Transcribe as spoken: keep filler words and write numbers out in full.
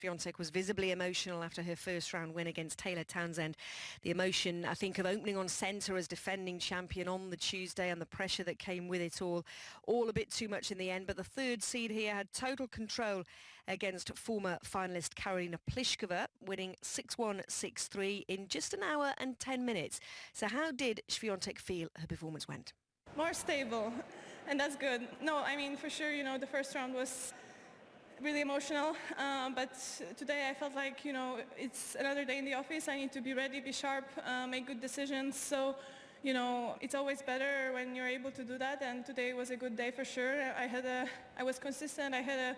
Świątek was visibly emotional after her first round win against Taylor Townsend. The emotion, I think, of opening on centre as defending champion on the Tuesday and the pressure that came with it all, all a bit too much in the end. But the third seed here had total control against former finalist Karolina Pliskova, winning six one, six three in just an hour and ten minutes. So how did Świątek feel her performance went? More stable, and that's good. No, I mean, for sure, you know, the first round was really emotional, um, but today I felt like, you know, it's another day in the office. I need to be ready, be sharp, uh, make good decisions. So, you know, it's always better when you're able to do that, and today was a good day for sure. I had a, I was consistent. I had